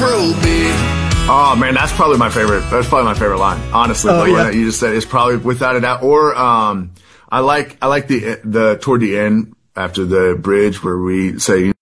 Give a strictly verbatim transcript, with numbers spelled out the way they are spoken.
Ruby. Oh man, that's probably my favorite. That's probably my favorite line. Honestly, Oh, the one yeah? that you just said is probably without a doubt. Or um, I like I like the the toward the end after the bridge where we say.